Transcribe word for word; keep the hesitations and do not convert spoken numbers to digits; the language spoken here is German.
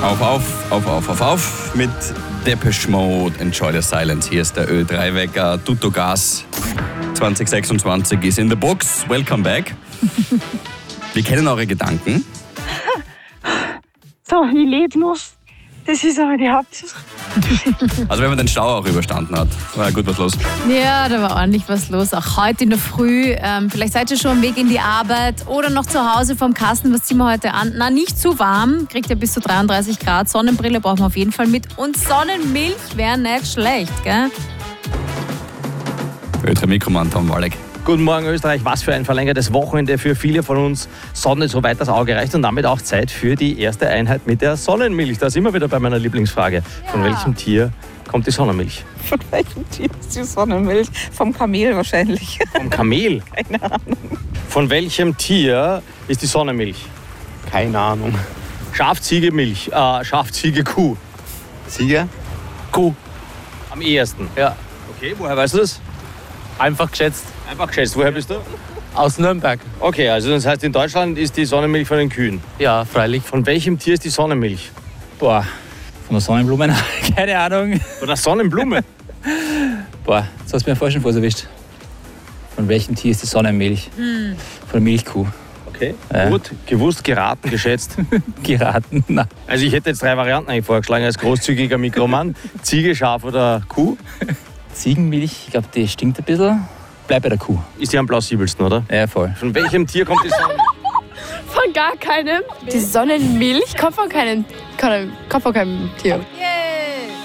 Auf, auf, auf, auf, auf, auf mit Depeche Mode, Enjoy the Silence. Hier ist der Ö drei Wecker, Tutto Gas. zwanzig sechsundzwanzig ist in the books. Welcome back. Wir kennen eure Gedanken. So, ich lebe noch. Das ist aber die Hauptsache. Also wenn man den Stau auch überstanden hat, war ja gut was los. Ja, da war ordentlich was los. Auch heute in der Früh. Ähm, vielleicht seid ihr schon am Weg in die Arbeit oder noch zu Hause vom Kasten. Was ziehen wir heute an? Na, nicht zu warm. Kriegt ja bis zu dreiunddreißig Grad. Sonnenbrille brauchen wir auf jeden Fall mit. Und Sonnenmilch wäre nicht schlecht, gell? Ö drei Mikroman, Tom Walek. Guten Morgen Österreich, was für ein verlängertes Wochenende für viele von uns. Sonne soweit das Auge reicht und damit auch Zeit für die erste Einheit mit der Sonnenmilch. Da sind wir wieder bei meiner Lieblingsfrage. Ja. Von welchem Tier kommt die Sonnenmilch? Von welchem Tier ist die Sonnenmilch? Vom Kamel wahrscheinlich. Vom Kamel? Keine Ahnung. Von welchem Tier ist die Sonnenmilch? Keine Ahnung. Schaf, Ziege, Milch. Äh, Schaf, Ziege, Kuh. Ziege? Kuh. Am ehesten. Ja. Okay, woher weißt du das? Einfach geschätzt. Einfach geschätzt. Woher bist du? Aus Nürnberg. Okay, also das heißt, in Deutschland ist die Sonnenmilch von den Kühen. Ja, freilich. Von welchem Tier ist die Sonnenmilch? Boah, von der Sonnenblume? Keine Ahnung. Von der Sonnenblume? Boah, jetzt hast du mir vorher schon erwischt. Von welchem Tier ist die Sonnenmilch? Hm. Von der Milchkuh. Okay, ja. Gut. Gewusst, geraten, geschätzt. Geraten, na. Also ich hätte jetzt drei Varianten eigentlich vorgeschlagen als großzügiger Mikroman. Ziege, Schaf oder Kuh? Ziegenmilch, ich glaube, die stinkt ein bisschen. Bleib bei der Kuh. Ist die am plausibelsten, oder? Ja, voll. Von welchem Tier kommt die Sonnenmilch? Von gar keinem. Die Sonnenmilch kommt von keinem, keinem, kommt von keinem Tier. Yeah.